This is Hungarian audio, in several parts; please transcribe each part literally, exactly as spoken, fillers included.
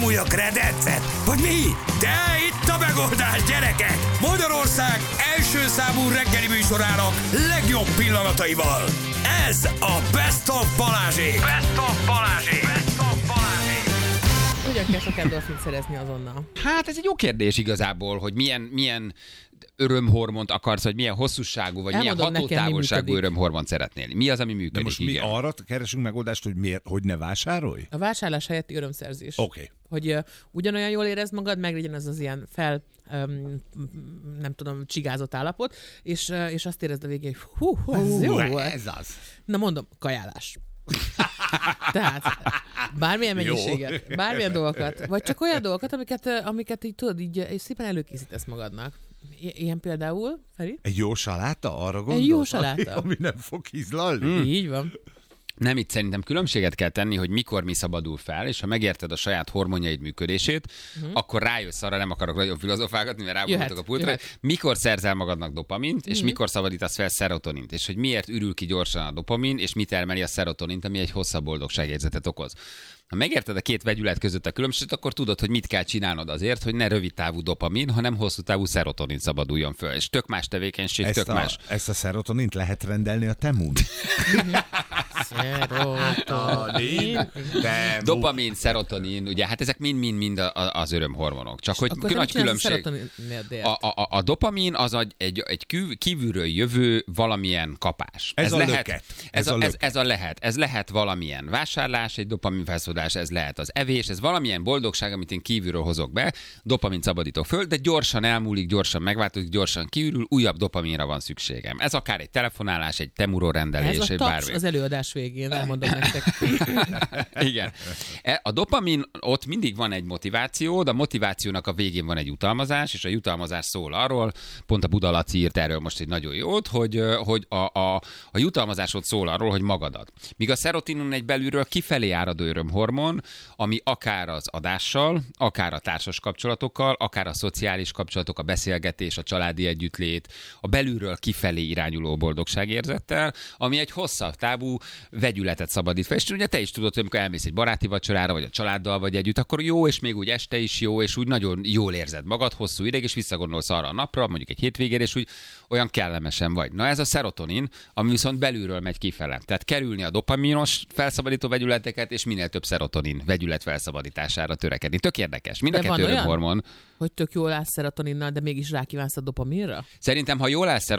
bámulja Kredetszet? Vagy mi? De itt a megoldás, gyerekek! Magyarország első számú reggeli műsorának legjobb pillanataival. Ez a Best of Balázsék! Best of Balázsék! Best of Balázsék! Hogyan kell sok endorfint szerezni azonnal? Hát ez egy jó kérdés igazából, hogy milyen, milyen örömhormont akarsz, vagy milyen hosszúságú, vagy Elmondom milyen hatótávolságú nekem, örömhormont szeretnél. Mi az, ami működik? De most mi igen. arra keresünk megoldást, hogy miért, hogy ne vásárolj? A vásárlás helyetti örömszerzés. Oké. Okay. Hogy uh, ugyanolyan jól érezd magad, meg legyen ez az ilyen fel, um, nem tudom, csigázott állapot, és, uh, és azt érezd a végén, hogy hú, hú ez Hú, jó volt. Ez az. Na mondom, kajálás. Tehát bármilyen mennyiséget, bármilyen dolgokat, vagy csak olyan dolgokat, amiket, amiket így tudod, így szépen előkészítesz magadnak. I- ilyen például, Feri? Egy jó saláta, arra gondolsz? Egy jó saláta. Ami nem fog ízlalni? Hmm. Így van. Nem, itt szerintem különbséget kell tenni, hogy mikor mi szabadul fel, és ha megérted a saját hormonjaid működését, uh-huh. akkor rájössz arra, nem akarok nagyon filozofálgatni, mert rábomoltok a pultra, mikor szerzel magadnak dopamint, és uh-huh. mikor szabadítasz fel szerotonint, és hogy miért ürül ki gyorsan a dopamin, és mit termeli a szerotonint, ami egy hosszabb boldogságérzetet okoz. Ha megérted a két vegyület között a különbséget, akkor tudod, hogy mit kell csinálnod azért, hogy ne rövid távú dopamin, hanem hosszú távú szerotonin szabaduljon föl. És tök más tevékenység, ezt tök a, más. Ezt a szerotonint lehet rendelni a Temun? Szerotonin. Dopamin, szerotonin, ugye, hát ezek mind-mind-mind az örömhormonok. Csak hogy akkor nagy különbség. A, a, a, a dopamin az egy, egy, egy kívülről jövő valamilyen kapás. Ez, ez a lehet, löket. Ez, ez, a, a ez, ez a lehet. Ez lehet valamilyen vásárlás, egy dopamin felszabadulás, ez lehet az evés, ez valamilyen boldogság, amit én kívülről hozok be, dopamin szabadítok föl, de gyorsan elmúlik, gyorsan megváltozik, gyorsan kiürül, újabb dopaminra van szükségem. Ez akár egy telefonálás, egy Temuro rendelés, ez a egy taps bármi. az előadás végén, elmondom nektek. Igen. A dopamin, ott mindig van egy motiváció, de a motivációnak a végén van egy jutalmazás, és a jutalmazás szól arról, pont a Buda Laci írt erről most egy nagyon jót, hogy, hogy a, a, a jutalmazásod szól arról, hogy magadat. Míg a szerotinin egy belülről kifelé áradó örömhormon, ami akár az adással, akár a társas kapcsolatokkal, akár a szociális kapcsolatok, a beszélgetés, a családi együttlét, a belülről kifelé irányuló boldogságérzettel, ami egy hosszabb távú vegyületet szabadít fel. És ugye te is tudod, hogy amikor elmész egy baráti vacsorára, vagy a családdal vagy együtt, akkor jó, és még úgy este is jó, és úgy nagyon jól érzed magad hosszú ideig, és visszagondolsz arra a napra, mondjuk egy hétvégére, és úgy olyan kellemesen vagy. Na ez a szerotonin, ami viszont belülről megy kifele. Tehát kerülni a dopaminos felszabadító vegyületeket, és minél több szerotonin vegyület felszabadítására törekedni. Tök érdekes. Mind a kettő örömhormon. Hogy tök jól állsz szerotoninnal, de mégis rákívánsz a dopaminra? Szerintem, ha jól állsz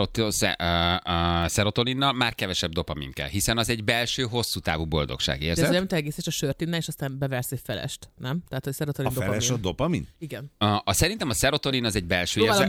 szerotoninnal, már kevesebb dopamin kell, hiszen az egy belső, hosszú távú boldogságérzet. De ez nem te egész, és a sört innen, és aztán beversz egy felest, nem? Tehát, hogy szerotonin, a feles dopamin. a dopamin? Igen. A, a, szerintem a szerotonin az egy belső érzet.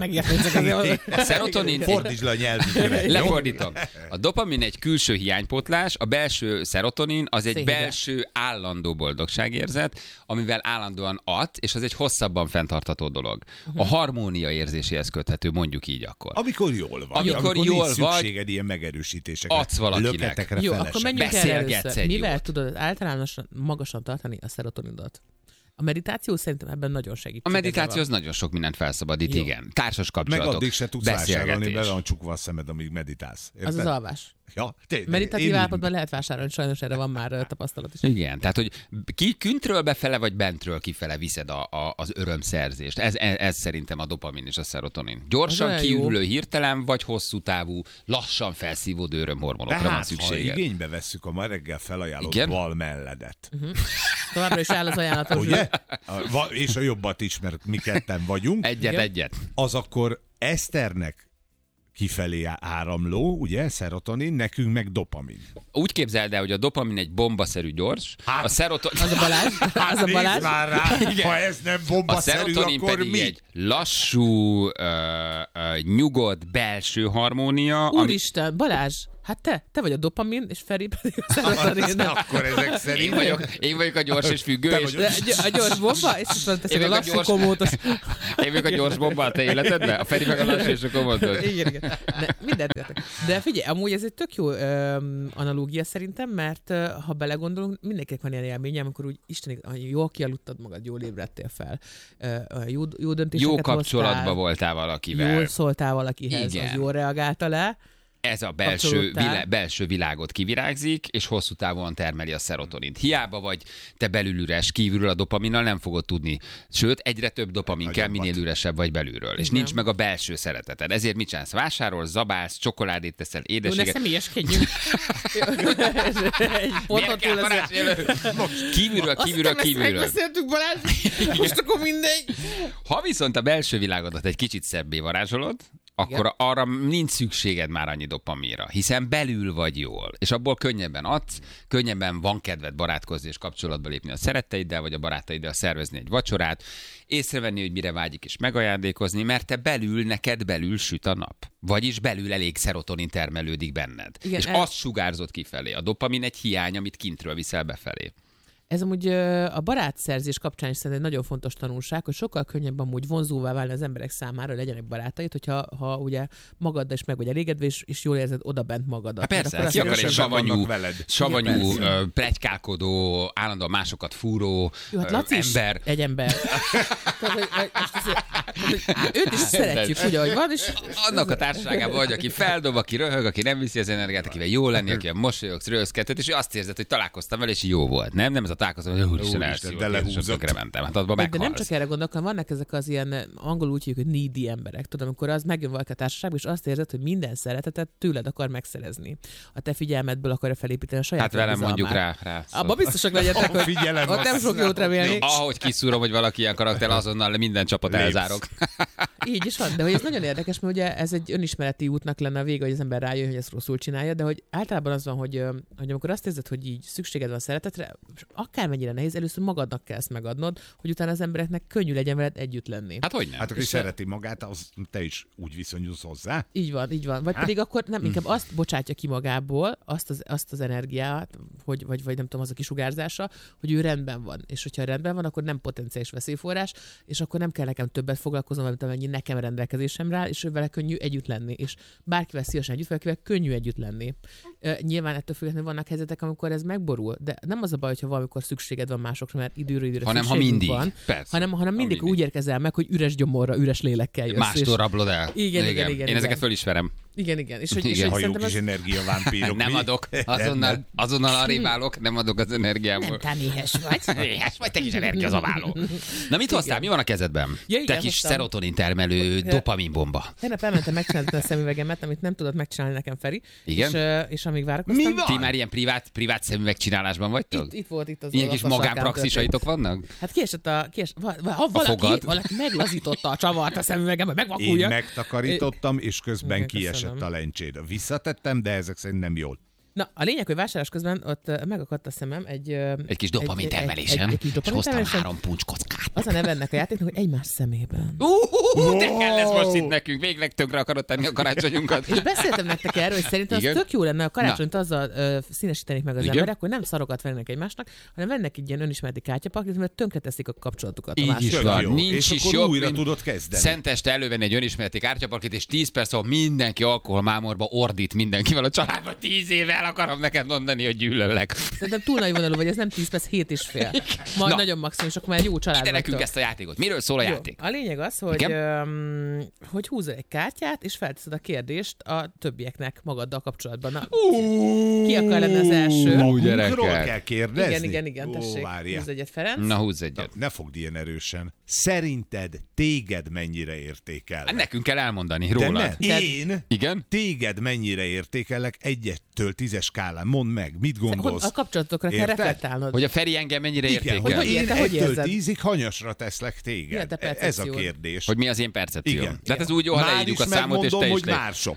A szerotonin... Fordítsd le a nyelvükre. Lefordítom. A dopamin egy külső hiánypótlás, a belső szerotonin az egy Szépen. belső állandó boldogságérzet, amivel állandóan ad, és az egy hosszabban fenntartható dolog. Uh-huh. A harmónia érzéséhez köthető, mondjuk így akkor. Amikor jól vagy. Amikor, amikor jól nincs vagy, szükséged ilyen megerősítésekre. adsz valakinek. Löketekre, jó, felesek. akkor menjünk erre Beszélgetsz először. egy Mivel jót. tudod általánosan magasan tartani a szerotonidat? A meditáció szerintem ebben nagyon segít. A meditáció az nagyon sok mindent felszabadít, Jó. igen. Társas Meg kapcsolatok, addig se tudsz vásárolni, beszélgetés. bele van csukva a szemed, amíg meditálsz. Érted? Az az alvás. Ja, tényleg. Meditatív Én- állapotban lehet vásárolni, sajnos erre van már ö, tapasztalat is. Igen, tehát hogy ki, küntről befele, vagy bentről kifele viszed a, a, az örömszerzést. Ez, ez, ez szerintem a dopamin és a szerotonin. Gyorsan olyan kiürülő, hirtelen, vagy hosszú távú, lassan felszívódó örömhormonokra van Tehát, ha szükséged. igénybe vesszük a ma reggel felajánlott Igen? bal melledet. Uh-huh. Továbbra is áll az ajánlatos. Ugye? A- va- És a jobbat is, mert mi ketten vagyunk. Egyet, Igen. egyet. Az akkor Eszternek kifelé áramló, ugye, szerotonin, nekünk meg dopamin. Úgy képzeld el, hogy a dopamin egy bombaszerű gyors, Hát, a szerotonin... Az a Balázs? Az a nézd Balázs? már rá, Igen. ha ez nem A bombaszerű, szerotonin akkor pedig mi? egy lassú, ö, ö, nyugodt belső harmónia, ami... Úristen, Balázs, hát te, te vagy a dopamin, és Feri pedig a szerotonin. Nem. Akkor ezek Én szerint... vagyok, én vagyok a gyors és függő, Te és vagy De A gyors bomba, és itt van teszed Én a meg a lassú gyors- komótos. én vagyok a gyors bomba a te életedben, a Feri meg a lassú és a komodos. Igen, igen. De, mindent értek. De figyelj, amúgy ez egy tök jó öm, analógia szerintem, mert ö, ha belegondolunk, mindenkinek van ilyen élménye, amikor úgy Istenik, jól kialudtad magad, jól ébredtél fel. Ö, jó, jó döntéseket Jó kapcsolatban hoztál, voltál valakivel. jól szóltál valakihez, Igen. az jól reagálta le, ez a belső, vilá, belső világot kivirágzik, és hosszú távon termeli a szerotonint. Hiába vagy te belül üres, kívülről a dopaminnal nem fogod tudni. Sőt, egyre több dopamin kell, minél üresebb vagy belülről. És nincs meg a belső szereteted. Ezért mit csinálsz? Vásárolsz, zabálsz, csokoládét teszel, édességet. Jó, ne személyeskedjünk. Egy pontot túl az... Kívülről, kívülről, kívülről. Megbeszéltük, Balázs. Most akkor mindegy. Ha viszont a belső világodat egy kicsit szebbé varázsolod, akkor igen, arra nincs szükséged már annyi dopaminra, hiszen belül vagy jól, és abból könnyebben adsz, könnyebben van kedved barátkozni és kapcsolatba lépni a szeretteiddel, vagy a barátaiddal szervezni egy vacsorát, észrevenni, hogy mire vágyik, és megajándékozni, mert te belül, neked belül süt a nap. Vagyis belül elég szerotonin termelődik benned. Igen, és el... azt sugárzod kifelé. A dopamin egy hiány, amit kintről viszel befelé. Ez amúgy a barátszerzés kapcsán is szerintem egy nagyon fontos tanulság, hogy sokkal könnyebb amúgy vonzóvá válni az emberek számára, hogy legyenek barátaid, hogyha ha ugye magaddal is meg vagy elégedve, és, és jól érzed odabent magadat. Hát persze, ki akar egy savanyú, savanyú pletykálkodó, állandóan másokat fúró jó, hát Laci ember. Egy ember. Őt is szeretjük, ugye, hogy van, és... Annak a társaságában vagy, aki feldob, aki röhög, aki nem viszi az energiát, akivel jó lenni, aki mosolyogsz, röhözkedhet, és azt érzed, hogy találkoztam vele, és jó volt. Nem, nem ez a találkozom, hogy úristen, elszívott, de lehúzott. Mentem. Hát abban de nem csak erre gondolok, hanem vannak ezek az ilyen angolul úgy hívjuk, hogy needy emberek. Tudom, amikor az megjön valaki a társaságban, és azt érzed, hogy minden szeretetet tőled akar megszerezni. A te figyelmedből akarja felépíteni a saját hát velem mondjuk rá. rá abban biztosak legyetek, hogy figyelem, ott nem sok jót remélni. Ahogy kiszúrom, hogy valaki ilyen karakter, azonnal minden csapat elzárok. Így is van, de hogy ez nagyon érdekes, mert ugye ez egy önismereti útnak lenne a vége, hogy az ember rájön, hogy ezt rosszul csinálja, de hogy általában az van, hogy, hogy amikor azt érzed, hogy így szükséged van szeretetre, akármennyire nehéz, először magadnak kell ezt megadnod, hogy utána az embereknek könnyű legyen veled együtt lenni. Hát hogy nem? Hát aki szereti magát, az te is úgy viszonyulsz hozzá. Így van, így van. Vagy hát? Pedig akkor nem, inkább azt bocsátja ki magából, azt az, azt az energiát, hogy, vagy, vagy nem tudom, az a kisugárzása, hogy ő rendben van. És hogyha rendben van, akkor nem potenciális veszélyforrás, és akkor nem kell nekem többet foglalkoznom, mint amennyi nekem rendelkezésemre áll, és ővele könnyű együtt lenni. És bárkivel szívesen együtt, valakivel könnyű együtt lenni. Uh, nyilván ettől függetlenül vannak helyzetek, amikor ez megborul, de nem az a baj, hogyha valamikor szükséged van másokra, mert időről időre hanem ha mindig. Van, persze, hanem, hanem mindig, mindig úgy érkezel meg, hogy üres gyomorra, üres lélekkel jössz. Mástól rablod el. Igen, igen, igen, igen. Én igen. ezeket fölismerem. Igen, igen. És hogy, igen. És hajók és az... energiavámpírok. Nem adok. Azonnal, azonnal arrébb állok, nem adok az energiámból. Nem, te éhes vagy. Éhes vagy, te kis energiazaváló. Na mit hoztál? Mi van a kezedben? Ja, igen, te kis szerotonin termelő dopaminbomba. Tegnap elmentem megcsinálni a szemüvegemet, amit nem tudott megcsinálni nekem Feri. Igen? És, és amíg várakoztam... Mi van? Ti már ilyen privát, privát szemüveg csinálásban vagytok? Itt, itt volt itt az ilyen kis magánpraxisaitok vannak? Hát kiesett a... Kiesett, ha valaki, valaki meglazította a csavart a szemüvegembe, megvakulja. Én megtakarítottam, és közben kiesett a lencséd. Visszatettem, de ezek szerint nem jól. Na, a lényeg, hogy vásárlás közben ott megakadt a szemem egy... Egy kis dopamin termelésen, egy, egy, egy és hoztam három puncs kockát. Az a neve ennek a játéknak, hogy egymás szemében. Uh, de kell ez most itt nekünk, végleg tönkre akarod tenni a karácsonyunkat. És beszéltem nektek erről, hogy szerintem az tök jó lenne, a karácsonyt azzal uh, színesítenék meg az igen? emberek, hogy nem szarokat vennek egymásnak, hanem vennek egy ilyen önismereti kártyapaklit, mert tönkre teszik a kapcsolatukat. Így is van, nincs is jobb, újra tudod kezdeni. Szenteste elővenni egy önismereti kártyapaklit, és tíz perc alatt mindenki alkoholmámorba ordít mindenkivel a családban tíz éve. Akarom neked mondani, hogy gyűlöllek. Szerintem túl nagy vonalú vagy, ez nem tíz perc, hét és fél. Majd na, nagyon maximum, és akkor már egy jó család. Ide nekünk ezt a játékot. Miről szól a jó, játék? A lényeg az, hogy, um, hogy húzol egy kártyát, és felteszed a kérdést a többieknek magaddal kapcsolatban. Na, uh, ki akar lenni az első? Ó, gyerekek. kell kérdezni? Igen, igen, igen, tessék. Ó, húzz egyet, Ferenc. Na, húzz egyet. Na, ne fogd ilyen erősen. Szerinted téged mennyire értékel? Hát nekünk kell elmondani róla. Én igen? téged mennyire értékelek egytől tízes skálán? Mondd meg, mit gondolsz? A kapcsolatokra kell reflektálnod. Hogy a Feri engem mennyire értékel? Hogy, hogy én te, egytől tízig hanyasra teszlek téged. Igen, ez a kérdés. Hogy mi az én percepcióm. Igen. Tehát ez úgy jó, ha leírjuk a számot, és te is hogy már sok.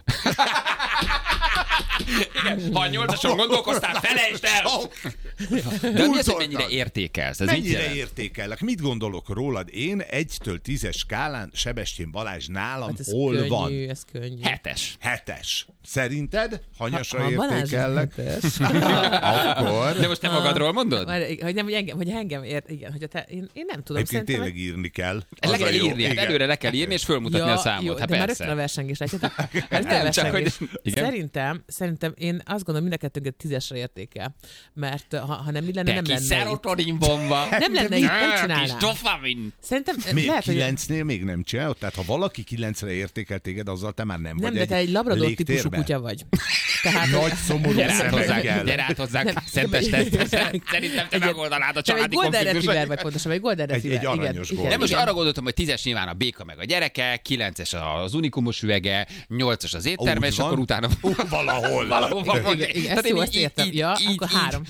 Igen, ha a nyolcason gondolkoztál, felejtsd el! De mi az, hogy mennyire értékelsz? Ez mennyire értékelek? Mit gondolok rólad? Én egytől tízes skálán Sebestyén Balázs nálam hát ez hol könnyű, van? Ez könnyű. Hetes. Hetes. Szerinted? Hanyasra ha, ha értékellek? Akkor... De most te magadról mondod? Már, hogy nem, hogy engem, hogy engem ért, igen, hogy te, én, én nem tudom. Egyébként tényleg írni kell. Le kell írni, hát előre le kell írni, és fölmutatni ja, a számot. Jó, hát de persze. már rögtön a versengés, látjátok? Nem, versengés. Csak, hogy... Szerintem, szerintem én azt gondolom, mind a kettőnket tízesre értékel. Mert ha ha, ha nem így lenne, Te nem kis lenne szerotonin bomba. Nem lenne itt, nem Kis csinálnám. dopamin. Szerintem Még lehet, hogy kilencnél még nem csinálod? Tehát ha valaki kilencre értékel téged, azzal te már nem, nem, vagy de egy te egy labrador típusú légtérben? kutya vagy. Tehát, Nagy szomorú Gyere át hozzánk, szemekkel. gyere át hozzánk, Nem, szentestet. egy- Szerintem te egy- megoldanád a te egy családi golden retriever konfliktusot. vagy pontosan, vagy golden Egy- egy retriever. Igen, aranyos igen, golden. De most igen. arra gondoltam, hogy tízes nyilván a béka meg a gyereke, kilences az unikumos üvege, nyolcas az étterme, Úgy és van. akkor utána Valahol. valahol van. Igen, igen, Tehát ezt én jó, így- azt értem. így- Ja, így- akkor így- három.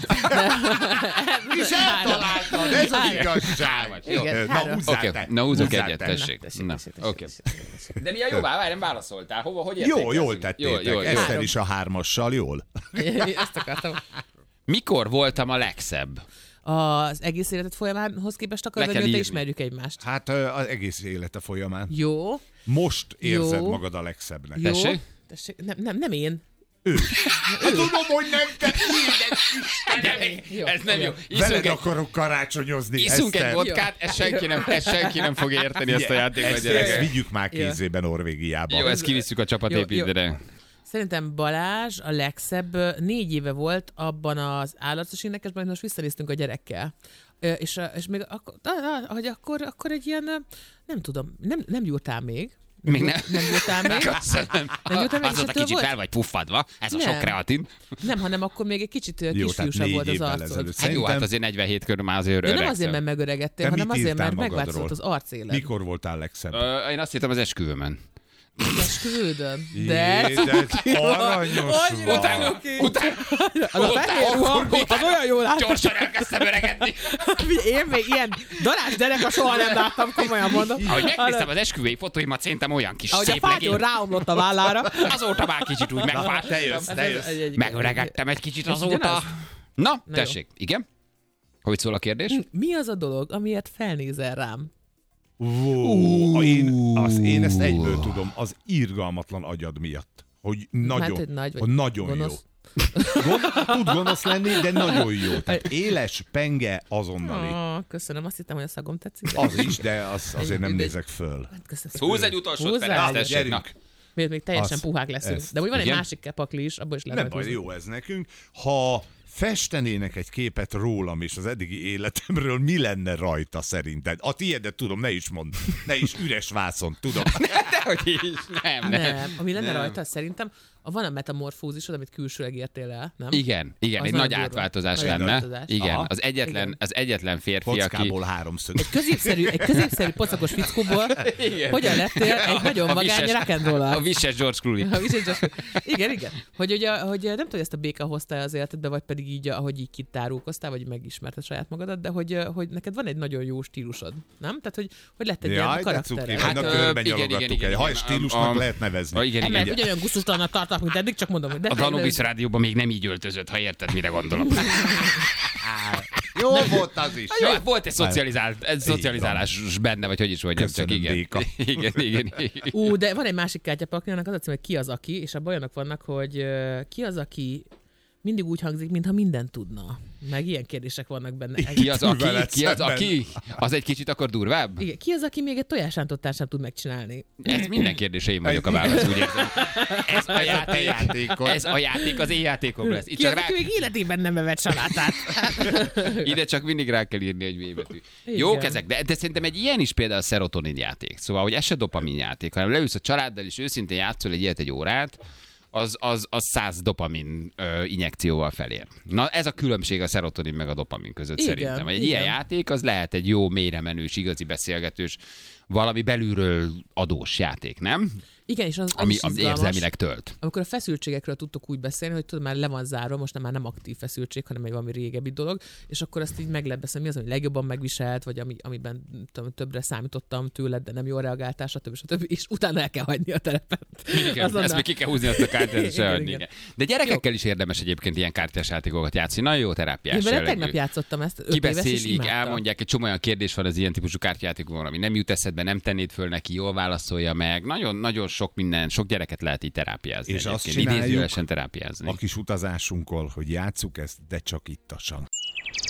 És eltaláltad, ez az igazság. Igen, Na, három. húzzál Oké, te. na húzzuk Húzzál egyet, te. tessék. Tessék, Na, tessék, oké. tessék, tessék, tessék. De milyen jó, várj, nem válaszoltál. Hova, hogy Jó, értékelsz? jól tettétek. Jó, jó, jó. Eszter is a hármassal, jól. Ezt akartam. Mikor voltam a legszebb? Az egész életed folyamánhoz képest akarod, Le hogy kell te írni. ismerjük egymást. Hát ö, az egész élete folyamán. Jó, Most érzed Jó. magad a legszebbnek. jó. Tessék? Tessék, nem, nem, nem én. Tudom, hogy nem te Jó, Ez nem jó. Iszunk veled egy, akarok karácsonyozni. iszunk egy Eszter. vodkát, ez senki nem, ez senki nem fogja érteni ezt a játékot, Ezt, ezt gyerekek. vigyük már kézébe Norvégiába. Jó, ezt kivisszük a csapatépítőre. Szerintem Balázs a legszebb, ö, négy éve volt abban az állarcos énekesben, hogy most visszanéztünk a gyerekkel. Ö, És, ö, és még akkor, hogy akkor, akkor egy ilyen, ö, nem tudom, nem, nem gyúrtál még. Még gyúrt- nem. Nem gyúrtál még. Köszönöm. Nem jutom meg, és Azóta ettől kicsit volt? fel vagy puffadva, ez a sok Nem. kreatin. Nem, hanem akkor még egy kicsit ö, Jó, tehát kisfiúsabb négy volt az évvel arcod. ezelőtt. Hát jó, Szerintem- hát azért negyvenhét körül már azért De nem öregszem. azért, mert megöregedtél, Te hanem mit azért, írtál mert magadról? megváltozott az arcéled. Mikor voltál legszebb? Ö, Én azt hittem az esküvőmen. Esküvődön. De... Jé, de aranyos Hogy vagy. Utána, utána, Az a fehér ruha, az olyan jól láttam. gyorsan elkezdtem öregedni. Én még ilyen darás gyerek, soha nem láttam, komolyan mondom. Ahogy megnéztem az esküvői fotóimat, szerintem olyan kis Ahogy a szép fátyol legény. ráomlott a vállára. Azóta már kicsit úgy Te megfáztam. jössz, te jössz. Egy- egy- Megöregedtem egy kicsit Ez azóta. ugyanaz? Na, jó. tessék, igen? Hogy szól a kérdés? Mi az a dolog, amiért felnézel rám? Ó, én, az, én ezt egyből tudom, az irgalmatlan agyad miatt. Hogy nagyon, Hát, hogy nagy vagy hogy nagyon gonosz. jó. Gon, tud gonosz lenni, de nagyon jó. Tehát éles, penge, azonnali. Oh, köszönöm, azt hittem, hogy a szagom tetszik. Az is, de az, azért nem De- nézek föl. Hát köszönöm szépen. Húzz egy utolsót, Húzzál. Ferenc, Na, tessék. gyerünk. Na. Miért még teljesen Az- puhák leszünk. ez. De úgy van egy Igen? másik pakli is, abból is lehet Nem majd baj, húzni. jó ez nekünk. Ha festenének egy képet rólam és az eddigi életemről, mi lenne rajta szerinted? A tiédet tudom, ne is mondd. Ne is üres vászon, tudom. Dehogy is, nem, nem. Nem, ami lenne rajta, szerintem a van a metamorfózisod, amit külsőleg értél el, nem? Igen, igen, Az egy nagyon nagy durva. átváltozás Nagy lenne. átváltozás. Igen, Aha. az egyetlen, Igen. az egyetlen férfi, aki... Kockából háromszög. Középszerű, egy középszerű pocakos fickóból hogyan lettél egy nagyon A vagány vises- rock'n'roller? A vises George Clooney. A viszont- Igen, igen. Hogy, ugye, hogy nem tudom, hogy ezt a béka hoztál az életedbe, vagy pedig így, ahogy így kitárulkoztál, vagy megismerted saját magadat, de hogy, hogy neked van egy nagyon jó stílusod, nem? Tehát, hogy, hogy lett egy Jaj, ilyen de karakter. cuki, Hát, hát, ö, körben igen, nyalogattuk igen, el. igen, Ha igen. stílusnak A- lehet nevezni. A, igen, igen, Mert igen. ugyanolyan gusztustalannak tartanak, mint eddig, csak mondom, hogy de A Danubius rádióban még nem így öltözött, ha érted, mire gondolok. Jó volt az is. Jó, volt egy szocializált, egy szocializálás benne, vagy hogy is mondjam, csak Köszönöm, igen. Béka. Igen, igen, igen. Ú, de van egy másik kártyapakli, annak az a cím, hogy ki az aki, és abban olyanok vannak, hogy ö, ki az, aki mindig úgy hangzik, mintha mindent tudna. Meg ilyen kérdések vannak benne. Ki az, aki? Veled Ki az, szemben. aki? Az egy kicsit akkor durvább? Igen, ki az, aki még egy tojásrántottát sem tud megcsinálni? Ez minden kérdése én vagyok a válasz, úgy érzem. Ez a játék, játékod. ez a játék az én játékom lesz. Itt Ki csak az, rá, aki még életében nem evett salátát? ide csak mindig rá kell írni egy V-betű. Igen. Jók ezek, de, de szerintem egy ilyen is például a szerotonin játék. Szóval, hogy ez se dopamin játék, hanem leülsz a családdal, és őszintén játszol egy ilyet egy órát, az, az, az száz dopamin ö, injekcióval felér. Na ez a különbség a szerotonin meg a dopamin között Igen, szerintem. Egy igen. ilyen játék, az lehet egy jó, mélyre menős, igazi beszélgetős, valami belülről adós játék, nem? Igen, és az, az Ami, is ami izgalmas, érzelmileg tölt. amikor a feszültségekről tudtok úgy beszélni, hogy tudod, már le van zárva, most nem már nem aktív feszültség, hanem egy valami régebbi dolog, és akkor azt így meg lehet beszélni, mi az, ami legjobban megviselt, vagy ami, amiben tudom, többre számítottam tőled, de nem jól reagáltál, stb. stb. És utána el kell hagyni a terepet. Igen, Azonnal. ezt még ki kell húzni azt a kártyát, és Igen, elhagyni, igen. igen. De gyerekekkel is érdemes egyébként ilyen kártyás játékokat játszani. Nagyon jó terápiás Én vele jellegű. tegnap játszottam ezt, öt éves, és Kibeszélik, imádtam. elmondják, egy csomó olyan kérdés van az ilyen típusú kártyajátékokon, ami nem jut eszedbe, nem tennéd föl neki, jól válaszolja meg. Nagyon, nagyon sok minden, sok gyereket lehet így terápiázni. És azt egyébként, csináljuk, idézőjelesen terápiázni. A kis utazásunkkal, hogy játsszuk ezt, de csak ittasan.